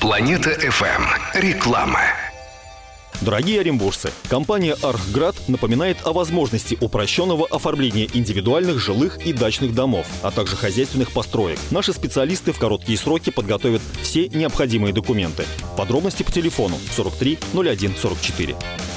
Планета FM. Реклама. Дорогие оренбуржцы, компания «Архград» напоминает о возможности упрощенного оформления индивидуальных жилых и дачных домов, а также хозяйственных построек. Наши специалисты в короткие сроки подготовят все необходимые документы. Подробности по телефону 43 01 44.